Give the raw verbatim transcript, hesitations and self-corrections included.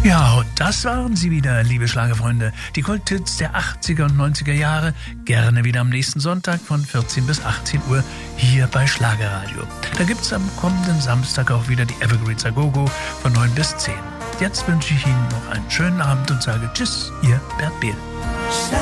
Ja, und das waren sie wieder, liebe Schlagerfreunde. Die Kulthits der achtziger und neunziger Jahre. Gerne wieder am nächsten Sonntag von vierzehn bis achtzehn Uhr hier bei Schlagerradio. Da gibt's am kommenden Samstag auch wieder die Evergreens a Go-Go von neun bis zehn. Jetzt wünsche ich Ihnen noch einen schönen Abend und sage Tschüss, Ihr Bert Behl.